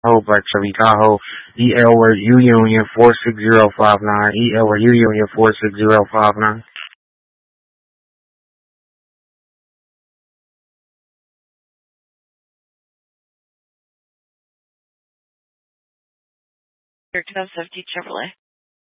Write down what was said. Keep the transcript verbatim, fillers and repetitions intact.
Tahoe, Black Chevy Tahoe, E L word U Union four six zero five nine, E L word U Union four six zero five nine. Your twelve fifty Chevrolet.